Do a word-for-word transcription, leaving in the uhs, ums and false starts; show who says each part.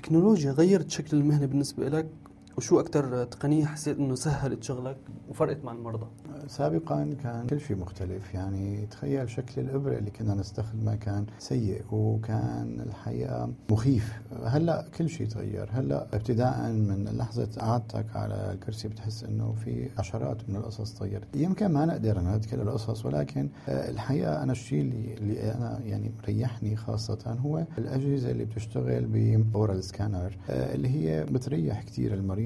Speaker 1: التكنولوجيا غيرت شكل المهنة بالنسبة لك، وشو أكتر تقنية حسيت إنه سهلت شغلك وفرقت مع المرضى؟
Speaker 2: سابقا كان كل شيء مختلف، يعني تخيل شكل الإبرة اللي كنا نستخدمها كان سيء وكان الحقيقة مخيف. هلأ كل شيء تغير. هلأ ابتداء من لحظة قعدتك على الكرسي بتحس إنه في عشرات من القصص تغيرت. يمكن ما نقدر نذكر القصص، ولكن الحقيقة أنا الشيء اللي, اللي أنا يعني مريحني خاصة هو الأجهزة اللي بتشتغل بأورال سكانر اللي هي بتريح كتير المريض.